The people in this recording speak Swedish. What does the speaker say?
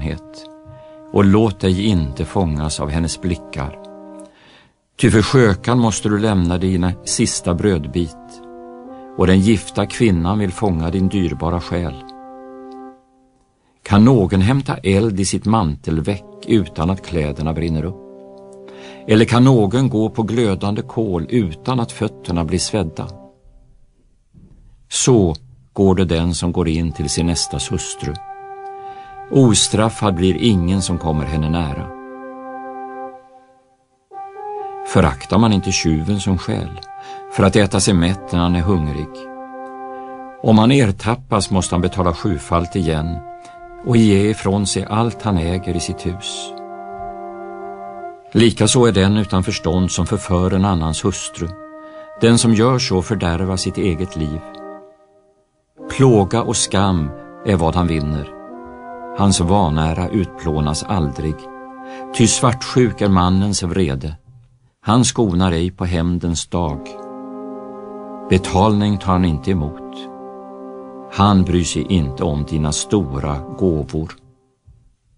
skönhet, och låt dig inte fångas av hennes blickar. Ty för skökan måste du lämna dina sista brödbit, och den gifta kvinnan vill fånga din dyrbara själ. Kan någon hämta eld i sitt mantelväck utan att kläderna brinner upp? Eller kan någon gå på glödande kol utan att fötterna blir svedda? Så går det den som går in till sin nästas hustru. Ostraffad blir ingen som kommer henne nära. Föraktar man inte tjuven som stjäl för att äta sig mätt när han är hungrig? Om han ertappas måste han betala 7-falt igen och ge ifrån sig allt han äger i sitt hus. Likaså är den utan förstånd som förför en annans hustru. Den som gör så fördärvar sitt eget liv. Plåga och skam är vad han vinner. Hans vanära utplånas aldrig. Ty svartsjuk är mannens vrede. Han skonar ej på hämndens dag. Betalning tar han inte emot. Han bryr sig inte om dina stora gåvor.